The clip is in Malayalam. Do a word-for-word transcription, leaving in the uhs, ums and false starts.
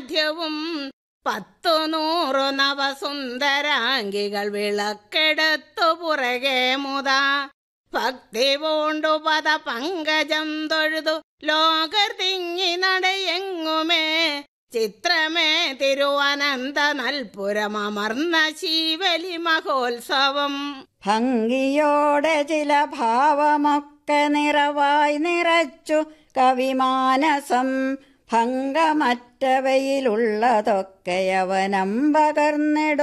മധ്യവും പത്തു നൂറു നവസുന്ദരാംഗികൾ വിളക്കെടുത്തു പുറകെ മുതാ ഭക്തി പൂണ്ടു പദ പങ്കജം തൊഴുതു ലോകർ തിങ്ങി നടയെങ്ങുമേ ചിത്രമേ തിരുവനന്ത നൽപുരമർന്ന ശീവലി മഹോത്സവം. ഭംഗിയോടെ ചില ഭാവമൊക്കെ നിറവായി നിറച്ചു കവിമാനസം ഭംഗമറ്റവയിലുള്ളതൊക്കെ യവനം പകർന്നിടും